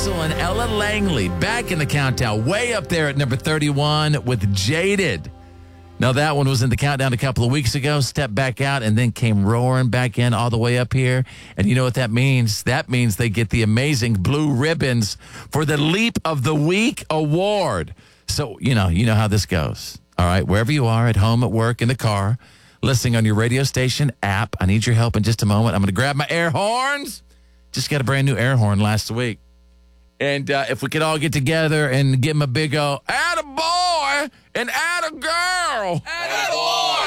Russell and Ella Langley back in the countdown, way up there at number 31 with Jaded. Now, that one was in the countdown a couple of weeks ago, stepped back out, and then came roaring back in all the way up here. And you know what that means? That means they get the amazing blue ribbons for the Leap of the Week award. So, you know how this goes. All right, wherever you are, at home, at work, in the car, listening on your radio station app. I need your help in just a moment. I'm going to grab my air horns. Just got a brand new air horn last week. And if we could all get together and give him a big old attaboy and attagirl. Attaboy!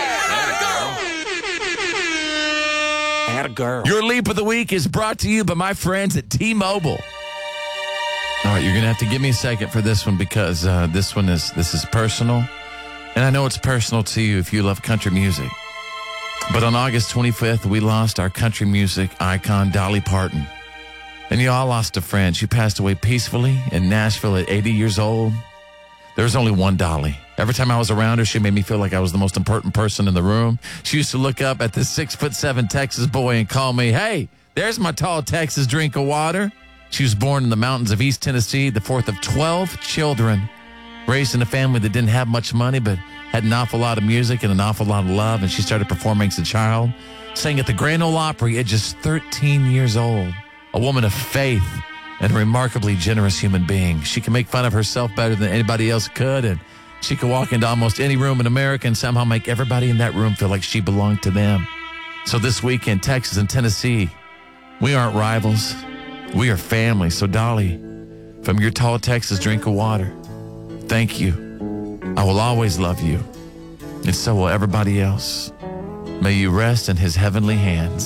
Attagirl. Your Leap of the Week is brought to you by my friends at T-Mobile. All right, you're going to have to give me a second for this one because this is personal. And I know it's personal to you if you love country music. But on August 25th, we lost our country music icon, Dolly Parton. And you all lost a friend. She passed away peacefully in Nashville at 80 years old. There was only one Dolly. Every time I was around her, she made me feel like I was the most important person in the room. She used to look up at this 6'7" Texas boy and call me, "Hey, there's my tall Texas drink of water." She was born in the mountains of East Tennessee, the fourth of 12 children, raised in a family that didn't have much money, but had an awful lot of music and an awful lot of love. And she started performing as a child, sang at the Grand Ole Opry at just 13 years old. A woman of faith and a remarkably generous human being. She can make fun of herself better than anybody else could, and she could walk into almost any room in America and somehow make everybody in that room feel like she belonged to them. So this week in Texas and Tennessee, we aren't rivals. We are family. So Dolly, from your tall Texas drink of water, thank you. I will always love you, and so will everybody else. May you rest in his heavenly hands.